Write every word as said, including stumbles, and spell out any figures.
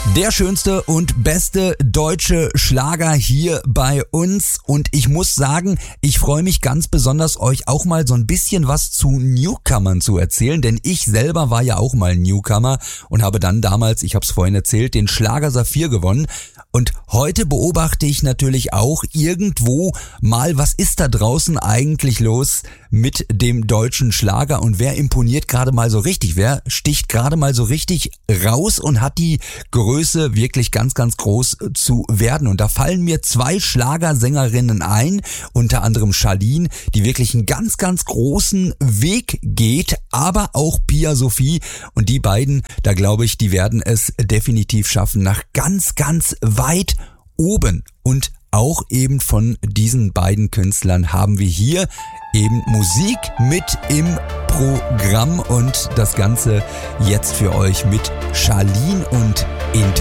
Der schönste und beste deutsche Schlager hier bei uns, und ich muss sagen, ich freue mich ganz besonders, euch auch mal so ein bisschen was zu Newcomern zu erzählen, denn ich selber war ja auch mal Newcomer und habe dann damals, ich habe es vorhin erzählt, den Schlager Saphir gewonnen. Und heute beobachte ich natürlich auch irgendwo mal, was ist da draußen eigentlich los mit dem deutschen Schlager und wer imponiert gerade mal so richtig, wer sticht gerade mal so richtig raus und hat die Größe wirklich ganz, ganz groß zu werden. Und da fallen mir zwei Schlagersängerinnen ein, unter anderem Charlene, die wirklich einen ganz, ganz großen Weg geht, aber auch Pia Sophie, und die beiden, da glaube ich, die werden es definitiv schaffen nach ganz, ganz weit oben. Und auch eben von diesen beiden Künstlern haben wir hier eben Musik mit im Programm und das Ganze jetzt für euch mit Charlene und Inter.